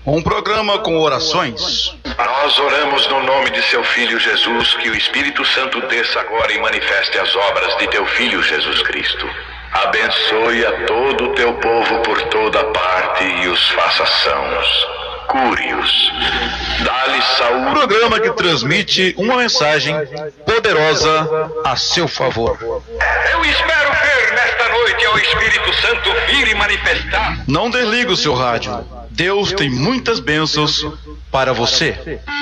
Um programa com orações. Nós oramos no nome de seu Filho Jesus, que o Espírito Santo desça agora e manifeste as obras de teu Filho Jesus Cristo. Abençoe a todo o teu povo por toda parte e os faça sãos. Cure-os. Dá-lhes saúde. Um programa que transmite uma mensagem poderosa a seu favor. Eu espero ver nesta noite ao Espírito Santo vir e manifestar. Não desligue o seu rádio. Deus tem muitas bênçãos para você.